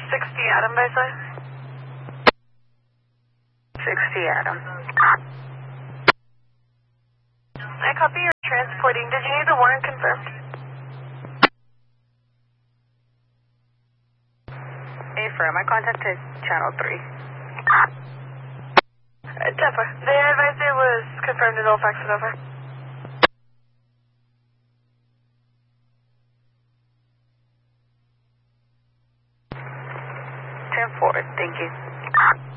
60 Adam, by side. 60 Adam. I copy you're transporting. Did you need the warrant confirmed? Affirm. I contacted Channel 3. Temper. They advised it was confirmed and all faxed over. 10-4. Thank you.